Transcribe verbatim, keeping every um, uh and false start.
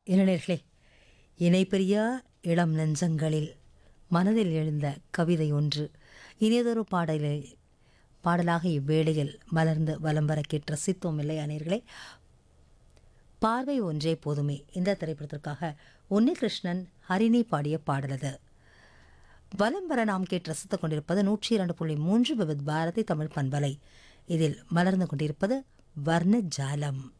இளைஞர்களே, இணைப்பிரியா இளம் நெஞ்சங்களில் மனதில் எழுந்த கவிதை ஒன்று இனியதொரு பாடலை பாடலாக இவ்வேளையில் மலர்ந்து வலம் வர கேட்டு ரசித்தோம் இல்லையா நேயர்களே? பார்வை ஒன்றே போதுமே இந்த திரைப்படத்திற்காக உன்னிகிருஷ்ணன் ஹரிணி பாடிய பாடலது. வலம் வர நாம் கேட்டு ரசித்துக் கொண்டிருப்பது நூற்றி இரண்டு புள்ளி மூன்று விவித் பாரதி தமிழ் பண்பலை. இதில் மலர்ந்து கொண்டிருப்பது வர்ண ஜாலம்.